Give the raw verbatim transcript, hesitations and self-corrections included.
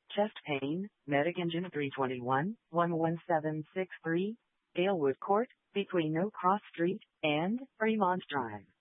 Chest pain, Medic Engine three twenty-one, one one seven six three, Alewood Court, between No Cross Street and Fremont Drive.